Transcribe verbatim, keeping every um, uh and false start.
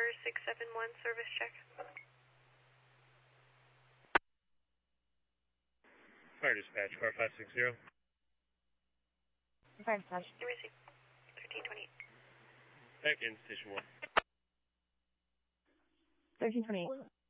six seven one, service check. Fire dispatch, car five six zero. Fire dispatch. Receive. thirteen twenty-eight. Back in, station one. thirteen twenty-eight.